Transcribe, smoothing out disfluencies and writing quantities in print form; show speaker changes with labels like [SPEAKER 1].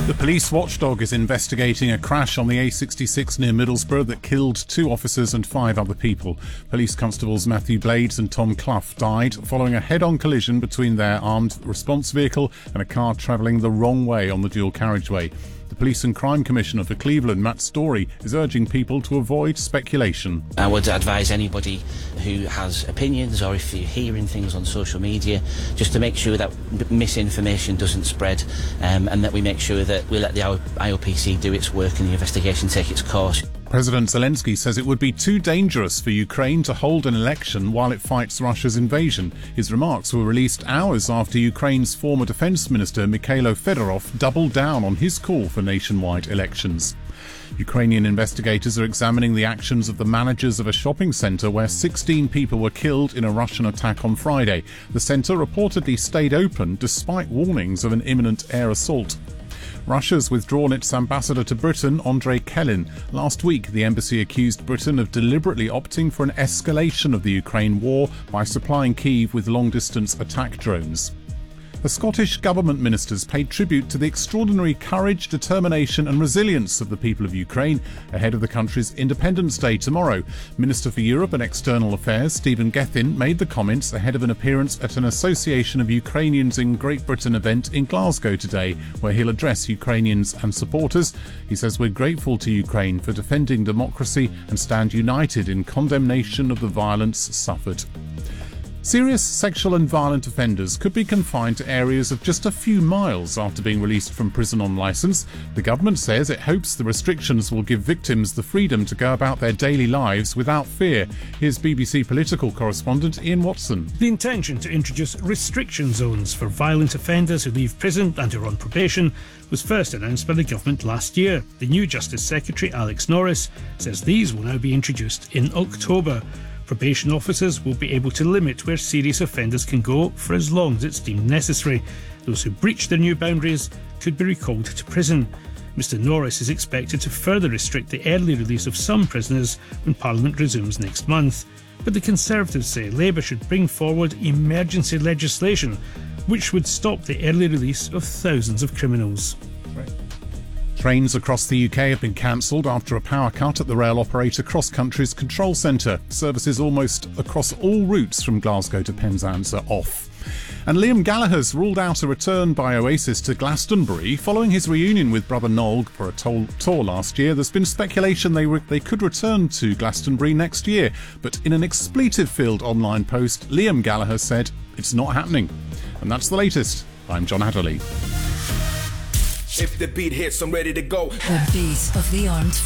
[SPEAKER 1] The police watchdog is investigating a crash on the A66 near Middlesbrough that killed 2 officers and 5 other people. Police constables Matthew Blades and Tom Clough died following a head-on collision between their armed response vehicle and a car travelling the wrong way on the dual carriageway. The Police and Crime Commissioner for Cleveland, Matt Story, is urging people to avoid speculation.
[SPEAKER 2] I would advise anybody who has opinions, or if you're hearing things on social media, just to make sure that misinformation doesn't spread, and that we make sure that we let the IOPC do its work and the investigation take its course.
[SPEAKER 1] President Zelensky says it would be too dangerous for Ukraine to hold an election while it fights Russia's invasion. His remarks were released hours after Ukraine's former defence minister Mikhailo Fedorov doubled down on his call for nationwide elections. Ukrainian investigators are examining the actions of the managers of a shopping centre where 16 people were killed in a Russian attack on Friday. The centre reportedly stayed open despite warnings of an imminent air assault. Russia's withdrawn its ambassador to Britain, Andrei Kelin. Last week, the embassy accused Britain of deliberately opting for an escalation of the Ukraine war by supplying Kyiv with long-distance attack drones. The Scottish Government ministers paid tribute to the extraordinary courage, determination and resilience of the people of Ukraine ahead of the country's Independence Day tomorrow. Minister for Europe and External Affairs Stephen Gethin made the comments ahead of an appearance at an Association of Ukrainians in Great Britain event in Glasgow today, where he'll address Ukrainians and supporters. He says, "We're grateful to Ukraine for defending democracy and stand united in condemnation of the violence suffered." Serious sexual and violent offenders could be confined to areas of just a few miles after being released from prison on licence. The government says it hopes the restrictions will give victims the freedom to go about their daily lives without fear. Here's BBC political correspondent Ian Watson.
[SPEAKER 3] The intention to introduce restriction zones for violent offenders who leave prison and are on probation was first announced by the government last year. The new Justice Secretary, Alex Norris, says these will now be introduced in October. Probation officers will be able to limit where serious offenders can go for as long as it's deemed necessary. Those who breach their new boundaries could be recalled to prison. Mr Norris is expected to further restrict the early release of some prisoners when Parliament resumes next month. But the Conservatives say Labour should bring forward emergency legislation which would stop the early release of thousands of criminals.
[SPEAKER 1] Trains across the UK have been cancelled after a power cut at the rail operator Cross Country's control centre. Services almost across all routes from Glasgow to Penzance are off. And Liam Gallagher's ruled out a return by Oasis to Glastonbury following his reunion with brother Noel for a tour last year. There's been speculation they could return to Glastonbury next year, but in an expletive-filled online post, Liam Gallagher said it's not happening. And that's the latest. I'm John Adderley.
[SPEAKER 4] If the beat hits, I'm ready to go.
[SPEAKER 5] The beat of the armed